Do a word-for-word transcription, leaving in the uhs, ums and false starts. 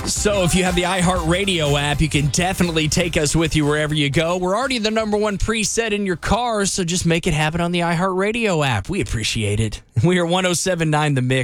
So if you have the iHeartRadio app, you can definitely take us with you wherever you go. We're already the number one preset in your car, so just make it happen on the iHeartRadio app. We appreciate it. We are one oh seven point nine The Mix.